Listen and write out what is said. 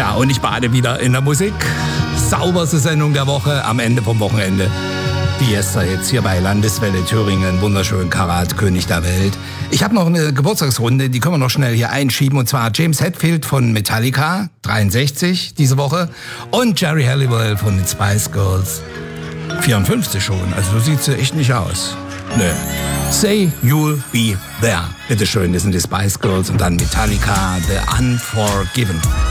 Ja, und ich bade wieder in der Musik. Sauberste Sendung der Woche am Ende vom Wochenende. Die Esther jetzt hier bei Landeswelle Thüringen, wunderschön Karat, König der Welt. Ich habe noch eine Geburtstagsrunde, die können wir noch schnell hier einschieben. Und zwar James Hetfield von Metallica, 63 diese Woche. Und Jerry Halliwell von den Spice Girls, 54 schon. Also so sieht sie echt nicht aus. Nö. Say You'll Be There. Bitteschön, das sind die Spice Girls und dann Metallica, The Unforgiven.